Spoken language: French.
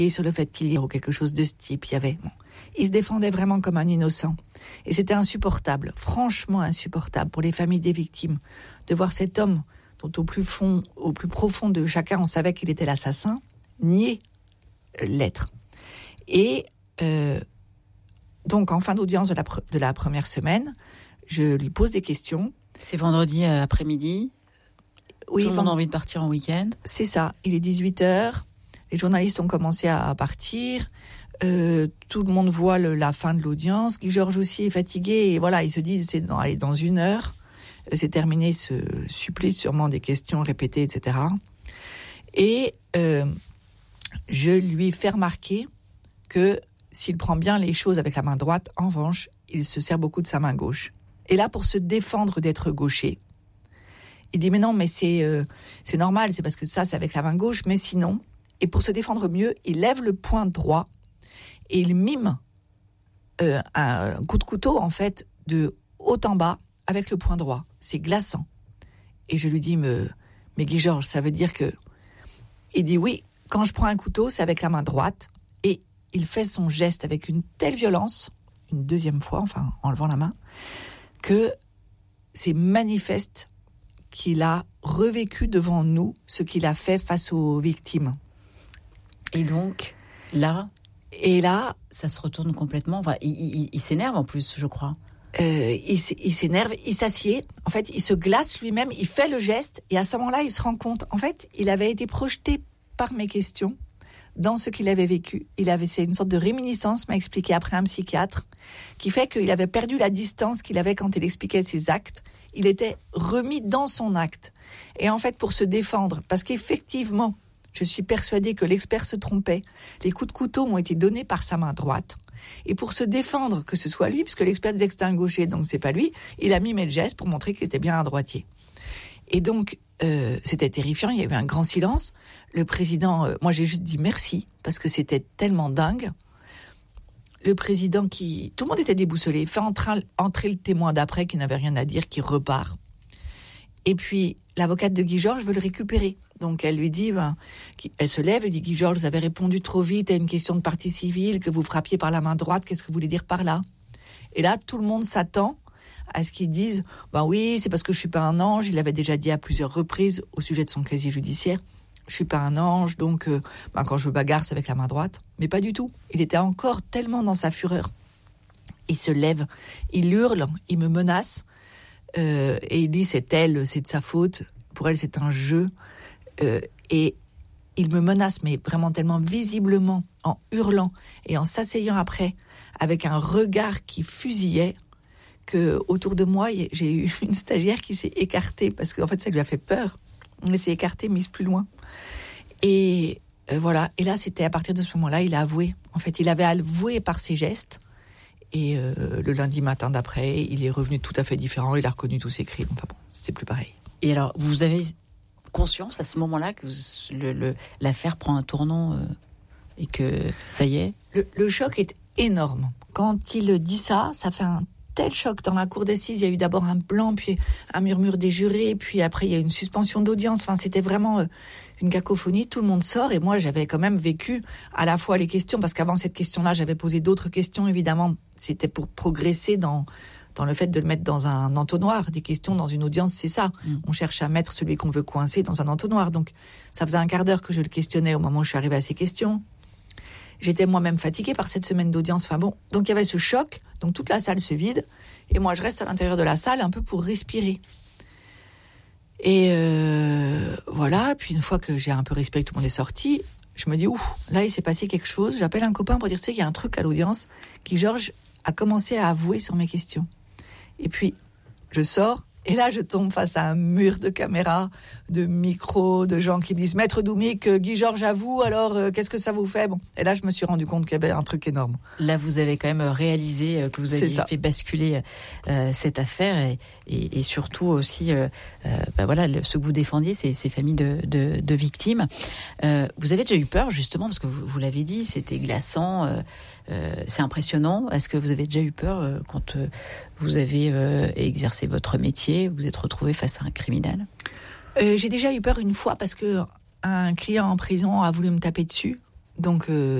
sur le fait qu'il y ait quelque chose de ce type. Il se défendait vraiment comme un innocent. Et c'était insupportable, franchement insupportable pour les familles des victimes, de voir cet homme dont au plus profond de chacun, on savait qu'il était l'assassin, nier l'être. Et donc, en fin d'audience de la première semaine, je lui pose des questions. C'est vendredi après-midi. Oui, tout le monde a envie de partir en week-end. C'est ça, il est 18h, les journalistes ont commencé à partir, tout le monde voit la fin de l'audience, Guy Georges aussi est fatigué, et voilà, il se dit, dans 1 heure, c'est terminé ce supplice, sûrement des questions répétées, etc. Et je lui fais remarquer que s'il prend bien les choses avec la main droite, en revanche, il se sert beaucoup de sa main gauche. Et là, pour se défendre d'être gaucher, il dit, mais non, mais c'est normal, c'est parce que ça, c'est avec la main gauche, mais sinon, et pour se défendre mieux, il lève le poing droit et il mime un coup de couteau, en fait, de haut en bas avec le poing droit. C'est glaçant. Et je lui dis, mais Guy Georges, ça veut dire que... Il dit, oui, quand je prends un couteau, c'est avec la main droite. Et il fait son geste avec une telle violence, une deuxième fois, enfin, en levant la main, que c'est manifeste qu'il a revécu devant nous ce qu'il a fait face aux victimes. Et donc, là, ça se retourne complètement. Enfin, il s'énerve en plus, je crois. Il s'énerve, il s'assied. En fait, il se glace lui-même, il fait le geste. Et à ce moment-là, il se rend compte. En fait, il avait été projeté par mes questions dans ce qu'il avait vécu. C'est une sorte de réminiscence, m'a expliqué après un psychiatre, qui fait qu'il avait perdu la distance qu'il avait quand il expliquait ses actes. Il était remis dans son acte. Et en fait, pour se défendre, parce qu'effectivement, je suis persuadée que l'expert se trompait. Les coups de couteau ont été donnés par sa main droite. Et pour se défendre, que ce soit lui, puisque l'expert disait que c'était un gaucher, donc c'est pas lui, il a mimé le geste pour montrer qu'il était bien un droitier. Et donc, c'était terrifiant, il y a eu un grand silence. Le président, moi j'ai juste dit merci, parce que c'était tellement dingue. Le président tout le monde était déboussolé, fait entrer le témoin d'après qui n'avait rien à dire, qui repart. Et puis, l'avocate de Guy Georges veut le récupérer. Donc, elle lui dit, elle se lève, elle dit, Guy Georges, vous avez répondu trop vite à une question de partie civile, que vous frappiez par la main droite, qu'est-ce que vous voulez dire par là? Et là, tout le monde s'attend à ce qu'ils disent, oui, c'est parce que je suis pas un ange, il avait déjà dit à plusieurs reprises au sujet de son casier judiciaire, je suis pas un ange, donc quand je bagarre, c'est avec la main droite. Mais pas du tout. Il était encore tellement dans sa fureur. Il se lève, il hurle, il me menace, et il dit, c'est elle, c'est de sa faute, pour elle, c'est un jeu. Et il me menace, mais vraiment tellement visiblement, en hurlant et en s'asseyant après, avec un regard qui fusillait, que autour de moi, j'ai eu une stagiaire qui s'est écartée, parce qu'en fait, ça lui a fait peur. Elle s'est écartée, mise plus loin. Et voilà. Et là, c'était à partir de ce moment-là, il a avoué. En fait, il avait avoué par ses gestes. Et le lundi matin d'après, il est revenu tout à fait différent. Il a reconnu tous ses crimes. Enfin bon, c'était plus pareil. Et alors, vous avez conscience à ce moment-là que l'affaire prend un tournant et que ça y est? Le choc est énorme. Quand il dit ça, ça fait un tel choc. Dans la cour d'assises, il y a eu d'abord un blanc, puis un murmure des jurés, puis après il y a eu une suspension d'audience. Enfin, c'était vraiment une cacophonie. Tout le monde sort et moi, j'avais quand même vécu à la fois les questions, parce qu'avant cette question-là, j'avais posé d'autres questions, évidemment. C'était pour progresser dans le fait de le mettre dans un entonnoir. Des questions dans une audience, c'est ça. On cherche à mettre celui qu'on veut coincer dans un entonnoir. Donc, ça faisait un quart d'heure que je le questionnais au moment où je suis arrivée à ces questions. J'étais moi-même fatiguée par cette semaine d'audience. Enfin bon, donc il y avait ce choc. Donc toute la salle se vide. Et moi, je reste à l'intérieur de la salle un peu pour respirer. Et voilà. Puis une fois que j'ai un peu respiré, tout le monde est sorti. Je me dis, ouf, là, il s'est passé quelque chose. J'appelle un copain pour dire, tu sais, il y a un truc à l'audience. Guy Georges a commencé à avouer sur mes questions. Et puis, je sors. Et là, je tombe face à un mur de caméras, de micros, de gens qui me disent « Maître Doumic, Guy Georges avoue, alors qu'est-ce que ça vous fait ?» Bon. Et là, je me suis rendu compte qu'il y avait un truc énorme. Là, vous avez quand même réalisé que vous aviez fait basculer cette affaire et surtout aussi, ce que vous défendiez, ces familles de victimes. Vous avez déjà eu peur, justement, parce que vous l'avez dit, c'était glaçant, c'est impressionnant. Est-ce que vous avez déjà eu peur quand vous avez exercé votre métier, vous êtes retrouvé face à un criminel? J'ai déjà eu peur une fois parce que un client en prison a voulu me taper dessus. Donc